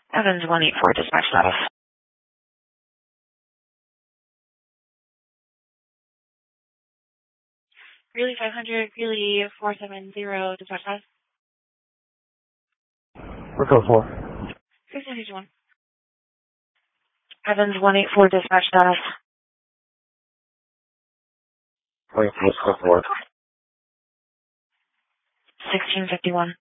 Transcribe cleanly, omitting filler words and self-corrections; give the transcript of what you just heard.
Evans 184, dispatch status. Greeley 500, Greeley 470, dispatch status. We're code 4. 1651. Evans 184, dispatch status. Wait, what's code 4? 1651.